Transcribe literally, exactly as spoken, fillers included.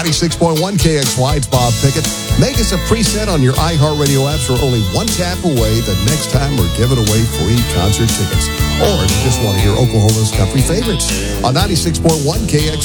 ninety-six point one K X Y, it's Bob Pickett. Make us a preset on your iHeartRadio apps. We're only one tap away. The next time we're giving away free concert tickets. Or if you just want to hear Oklahoma's country favorites on ninety-six point one K X